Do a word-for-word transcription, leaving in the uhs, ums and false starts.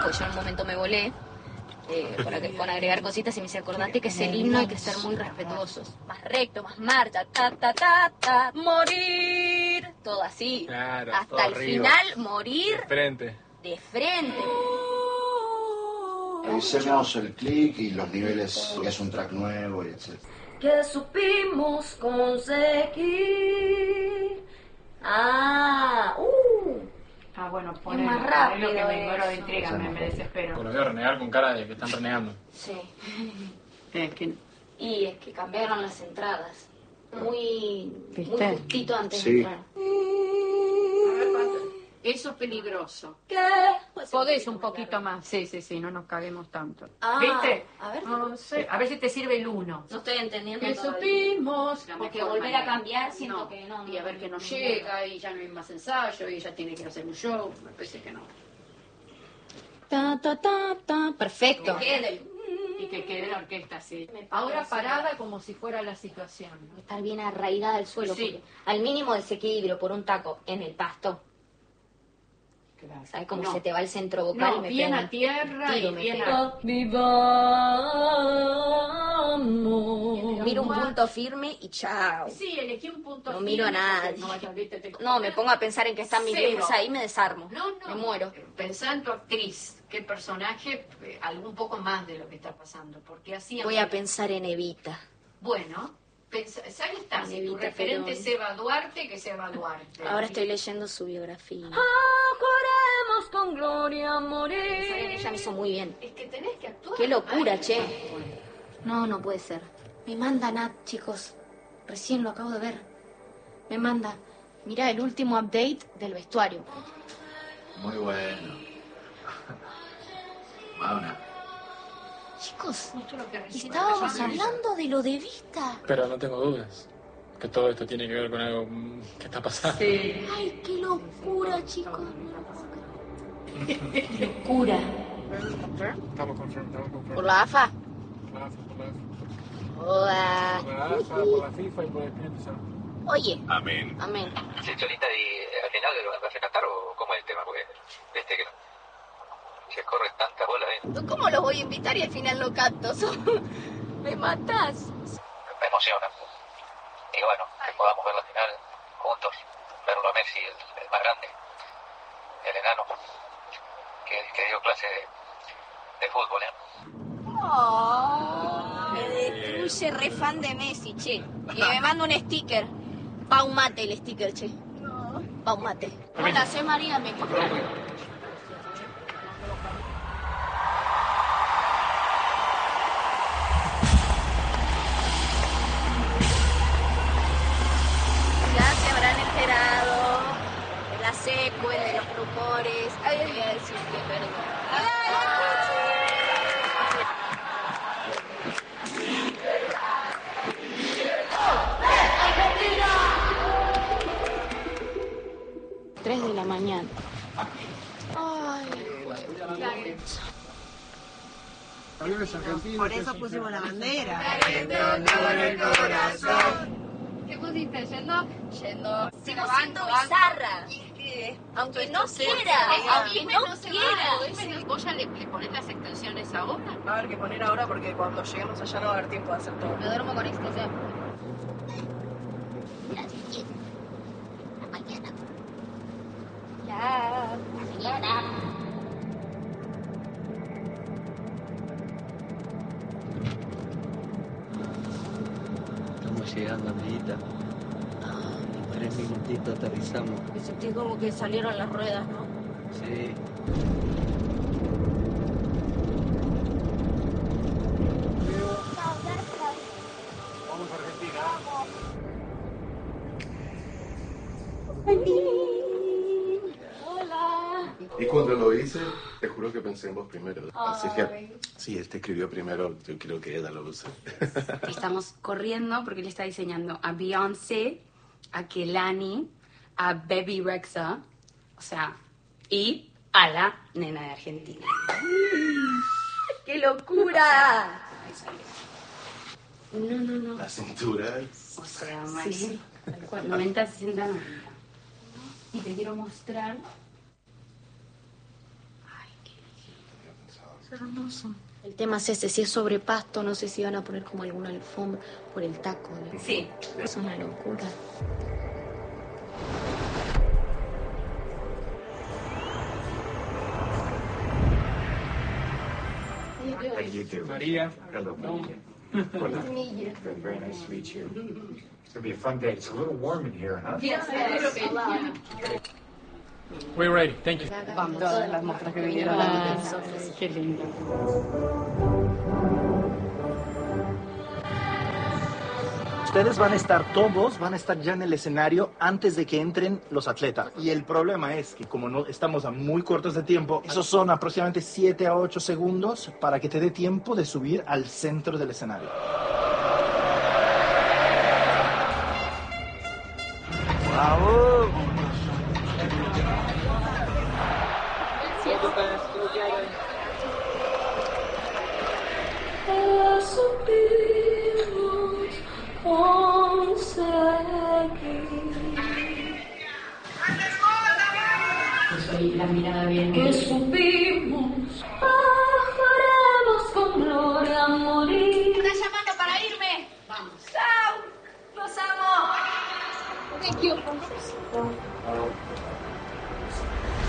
pues yo en un momento me volé. Eh, para que, con agregar cositas y me dice, acordate que es el himno, hay que ser muy respetuosos. Más recto, más marcha, ta, ta, ta, ta, morir. Todo así. Claro, hasta el arriba. final, morir. De frente. De frente. Hicimos el clic y los niveles, que es un track nuevo y etcétera. Que supimos conseguir. Ah, uh. Ah, bueno, ponelo, más rápido ponelo que me muero de eso. intriga, me, me desespero. Pues los veo renegar con cara de que están renegando. Sí. Es que... Y es que cambiaron las entradas. Muy, muy ¿Viste? justito antes Sí. de entrar. Eso es peligroso. ¿Qué? Pues Podés un poquito más. Sí, sí, sí, no nos caguemos tanto. Ah, ¿Viste? a ver. No sé, a ver si te sirve el uno. No estoy entendiendo Que todavía. supimos. la Porque mejor volver a manera. cambiar siento que no, no, Y a ver no, que no no, llega y ya no hay más ensayo y ella tiene que hacer un show. Me parece que no. Ta, ta, ta, ta. Perfecto. Que quede. Y que quede la orquesta así. Me parece. Ahora parada como si fuera la situación. ¿no? Estar bien arraigada al suelo. Sí. Porque al mínimo desequilibrio por un taco en el pasto. Claro. ¿Sabes cómo No. se te va el centro vocal? No, y me bien pego a un tierra tiro, y me bien pego. a... Vivamos. Miro un punto firme y chao. Sí, elegí un punto No firme miro a porque nadie. No, vaya, viste, te- No, me pongo a pensar en que están mis Cero. viejos ahí y me desarmo. No, no. Me muero. Pensá en tu actriz, qué personaje, eh, algún poco más de lo que está pasando, porque así... Voy a pensar en Evita. Bueno, pensa, ahí está, si tu Evita referente Perón. es Eva Duarte, que sea Eva Duarte. Ahora estoy leyendo su biografía. Juremos con gloria Saben que morir. ella me hizo muy bien. Es que tenés que actuar. Qué locura, Ay, che. No, no puede ser. Me manda Nat, chicos. Recién lo acabo de ver. Me manda, mira el último update del vestuario. Muy bueno. Mauna. Chicos, Mucho lo que recibe. estábamos hablando de lo de Vista. Pero no tengo dudas que todo esto tiene que ver con algo mm, que está pasando. Sí. Ay, qué locura, chicos. Locura. Estamos confirmados, estamos confirmados. ¿Por la A F A? Por la AFA, por la AFA. Hola. Por la AFA, por la FIFA y por el Espíritu Santo. Oye. Amén. Amén. Sí, Cholita, ¿y eh, al final lo vas a cantar o cómo es el tema? Porque, viste que se corre tanta bola ahí. ¿Cómo los voy a invitar y al final no canto? Me matás. Me emociona. Y bueno, que podamos ver la final juntos, verlo a Messi, el, el más grande, el enano, que, que dio clase de, de fútbol, ¿eh? Oh, me destruye re fan de Messi, che. Y me manda un sticker. Pau Mate el sticker, che. Pau Mate. Hola, soy María, me Ya se habrán enterado de la secuela, de los rumores. Ay, voy a decir que perdón. Tres de la mañana. Ay, Por eso pusimos la bandera. ¿Qué pusiste? ¿Yendo? yendo. Sigo siendo bizarra. Aunque no quiera, aunque no quiera. ¿Vos ya le, le ponés las extensiones ahora? Va a haber que poner ahora porque cuando lleguemos allá no va a haber tiempo de hacer todo. Me duermo con extensión. Mañana. Ya. Mañana. Estamos llegando, amiguita. Tres minutitos aterrizamos. Me sentí como que salieron las ruedas, ¿no? Sí. Vamos a Argentina. Hola. Y cuando lo hice, te juro que pensé en vos primero. Así que, sí, él te escribió primero, yo quiero que ella lo use. Estamos corriendo porque le está diseñando a Beyoncé, a Kelani, a Baby Rexha, o sea, y a la nena de Argentina. ¡Qué locura! No, no, no. La cintura. O sea, Mari, tal cual, noventa, sesenta, noventa. Y te quiero mostrar. Ay, qué lindo. Es hermoso. El tema es ese, si es sobre pasto, no sé si van a poner como alguna alfombra por el taco. ¿No? Sí. Es una locura. Thank you too. María. Hello, Maria. Hola. Very nice to meet you. It's gonna be a fun day. It's a little warm in here, huh? Yes, yes, a lot. We're ready. Thank you. Vamos. Todas las muestras que vinieron. Ah, qué lindo. Ustedes van a estar todos, van a estar ya en el escenario antes de que entren los atletas. Y el problema es que como no estamos a muy cortos de tiempo, esos son aproximadamente siete a ocho segundos para que te dé tiempo de subir al centro del escenario. ¡Bravo! La mirada bien. Que supimos, bajaremos con gloria a morir. ¿Me estás llamando para irme? Vamos. ¡Chao! ¡Los amo! Thank you.